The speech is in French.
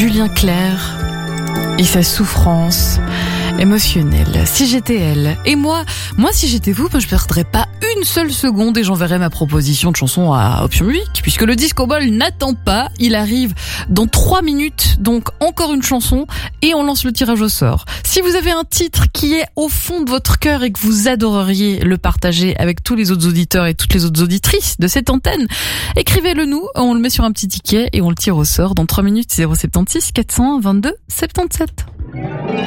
Julien Clerc et sa souffrance émotionnelle. Si j'étais elle. Et moi si j'étais vous, je perdrais pas une seule seconde et j'enverrais ma proposition de chanson à Option Musique, puisque le Disco Ball n'attend pas. Il arrive dans 3 minutes, donc encore une chanson et on lance le tirage au sort. Si vous avez un titre qui est au fond de votre cœur et que vous adoreriez le partager avec tous les autres auditeurs et toutes les autres auditrices de cette antenne, écrivez-le nous, on le met sur un petit ticket et on le tire au sort dans 3 minutes. 076 422 77.